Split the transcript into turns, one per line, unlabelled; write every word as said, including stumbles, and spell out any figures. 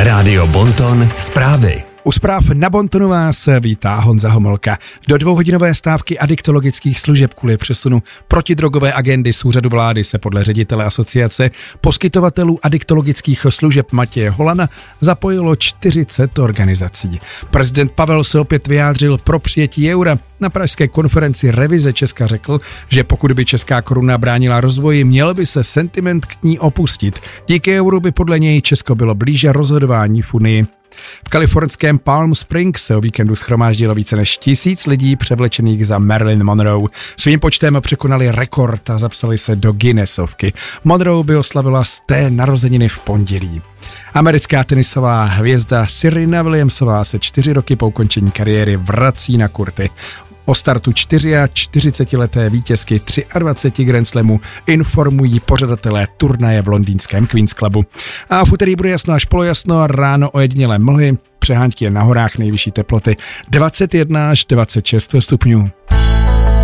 Rádio Bonton zprávy.
U zpráv na Bontonu vás vítá Honza Homolka. Do dvouhodinové stávky adiktologických služeb kvůli přesunu protidrogové agendy z úřadu vlády se podle ředitele asociace poskytovatelů adiktologických služeb Matěje Holana zapojilo čtyřicet organizací. Prezident Pavel se opět vyjádřil pro přijetí eura. Na pražské konferenci Revize Česka řekl, že pokud by česká koruna bránila rozvoji, měl by se sentiment k ní opustit. Díky euru by podle něj Česko bylo blíže rozhodování v Unii. V kalifornském Palm Springs se o víkendu shromáždilo více než tisíc lidí převlečených za Marilyn Monroe. Svým počtem překonali rekord a zapsali se do Guinnessovky. Monroe by oslavila sté narozeniny v pondělí. Americká tenisová hvězda Serena Williamsová se čtyři roky po ukončení kariéry vrací na kurty. O startu čtyřiačtyřicetileté vítězky dvaceti tři Grand Slamů informují pořadatelé turnaje v londýnském Queen's Clubu. A v úterý bude jasno až polojasno a ráno ojedinělé mlhy, přehánky na horách, nejvyšší teploty dvacet jedna až dvacet šest stupňů.